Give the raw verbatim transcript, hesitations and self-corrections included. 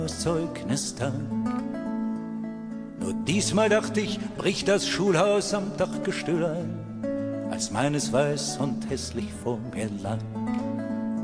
Zeugnis da. Nur diesmal dachte ich, bricht das Schulhaus am Dachgestühl ein, als meines weiß und hässlich vor mir lag.